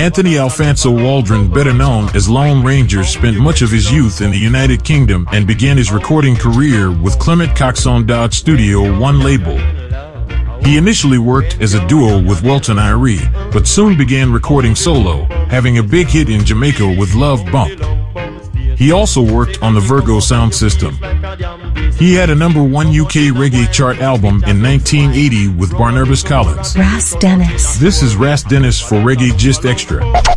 Anthony Alfonso Waldron, better known as Lone Ranger, spent much of his youth in the United Kingdom and began his recording career with Clement Coxon Dodge Studio One label. He initially worked as a duo with Welton Irie, but soon began recording solo, having a big hit in Jamaica with Love Bump. He also worked on the Virgo sound system. He had a #1 UK reggae chart album in 1980 with Barnabas Collins. Ras Dennis. This is Ras Dennis for Reggae Gist Extra.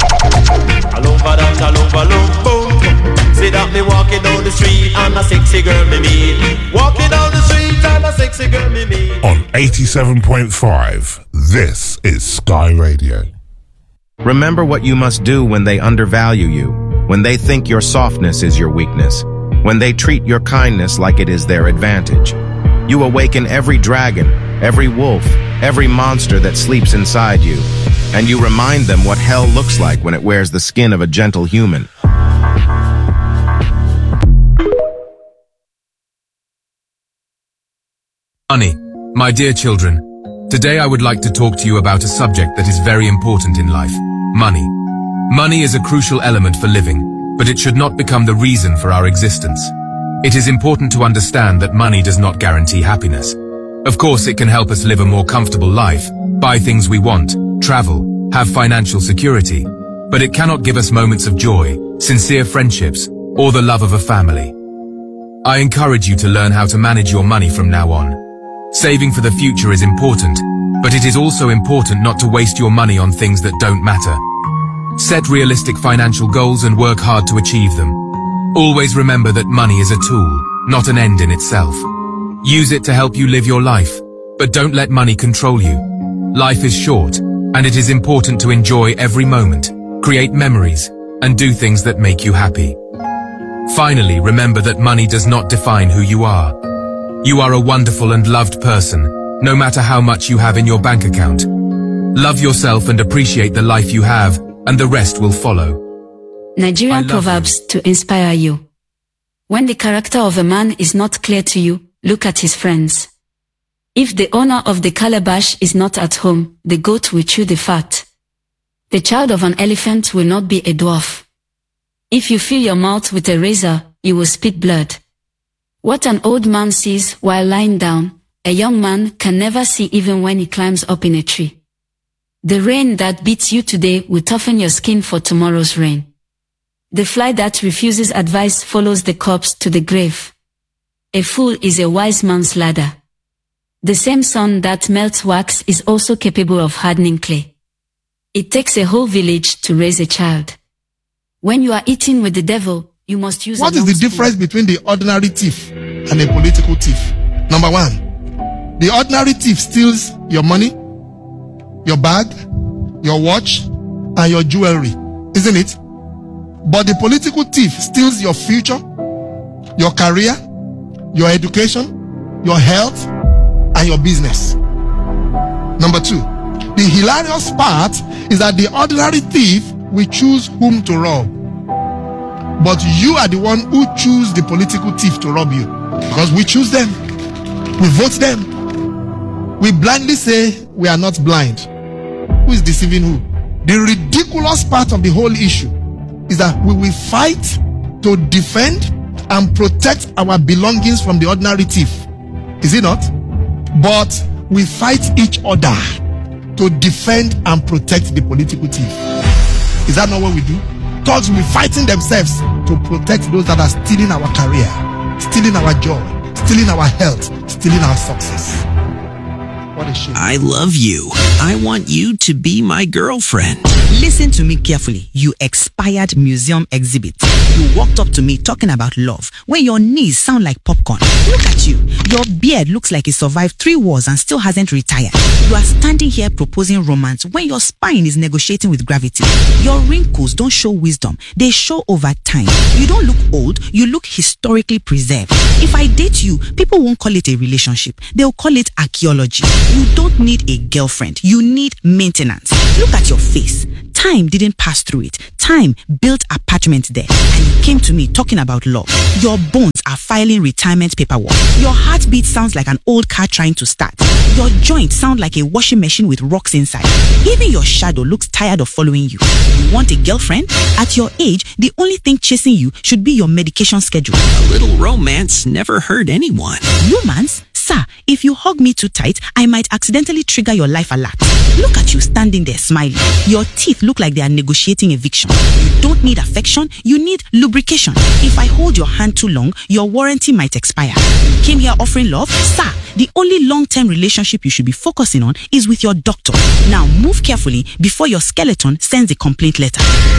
See that me walking down the street and a sexy girl me meet. Walking down the street and a sexy girl me meet. On 87.5, this is Sky Radio. Remember what you must do when they undervalue you, when they think your softness is your weakness, when they treat your kindness like it is their advantage. You awaken every dragon, every wolf, every monster that sleeps inside you, and you remind them what hell looks like when it wears the skin of a gentle human. Money, my dear children, today I would like to talk to you about a subject that is very important in life, money. Money is a crucial element for living, but it should not become the reason for our existence. It is important to understand that money does not guarantee happiness. Of course, it can help us live a more comfortable life, buy things we want, travel, have financial security, but it cannot give us moments of joy, sincere friendships, or the love of a family. I encourage you to learn how to manage your money from now on. Saving for the future is important, but it is also important not to waste your money on things that don't matter. Set realistic financial goals and work hard to achieve them. Always remember that money is a tool, not an end in itself. Use it to help you live your life, but don't let money control you. Life is short, and it is important to enjoy every moment, create memories, and do things that make you happy. Finally, remember that money does not define who you are. You are a wonderful and loved person, no matter how much you have in your bank account. Love yourself and appreciate the life you have, and the rest will follow. Nigerian proverbs to inspire you. When the character of a man is not clear to you, look at his friends. If the owner of the calabash is not at home, the goat will chew the fat. The child of an elephant will not be a dwarf. If you fill your mouth with a razor, you will spit blood. What an old man sees while lying down, a young man can never see even when he climbs up in a tree. The rain that beats you today will toughen your skin for tomorrow's rain. The fly that refuses advice follows the corpse to the grave. A fool is a wise man's ladder. The same sun that melts wax is also capable of hardening clay. It takes a whole village to raise a child. When you are eating with the devil, you must use. What is the difference between the ordinary thief and a political thief? Number one, the ordinary thief steals your money, your bag, your watch, and your jewelry, isn't it? But the political thief steals your future, your career, your education, your health, and your business. Number two, the hilarious part is that the ordinary thief will choose whom to rob. But you are the one who choose the political thief to rob you. Because we choose them. We vote them. We blindly say we are not blind. Who is deceiving who? The ridiculous part of the whole issue is that we will fight to defend and protect our belongings from the ordinary thief. Is it not? But we fight each other to defend and protect the political thief. Is that not what we do? Thugs will be fighting themselves to protect those that are stealing our career, stealing our joy, stealing our health, stealing our success. What a shame. I love you. I want you to be my girlfriend. Listen to me carefully, you expired museum exhibit. You walked up to me talking about love when your knees sound like popcorn. Look at you. Your beard looks like it survived 3 wars and still hasn't retired. You are standing here proposing romance when your spine is negotiating with gravity. Your wrinkles don't show wisdom. They show over time. You don't look old. You look historically preserved. If I date you, people won't call it a relationship. They'll call it archaeology. You don't need a girlfriend. You need maintenance. Look at your face. Time didn't pass through it. Time built apartments there. And you came to me talking about love. Your bones are filing retirement paperwork. Your heartbeat sounds like an old car trying to start. Your joints sound like a washing machine with rocks inside. Even your shadow looks tired of following you. You want a girlfriend? At your age, the only thing chasing you should be your medication schedule. A little romance never hurt anyone. Romance? Sir, if you hug me too tight, I might accidentally trigger your life alert. Look at you standing there smiling. Your teeth look like they are negotiating eviction. You don't need affection, you need lubrication. If I hold your hand too long, your warranty might expire. You came here offering love? Sir, the only long-term relationship you should be focusing on is with your doctor. Now move carefully before your skeleton sends a complaint letter.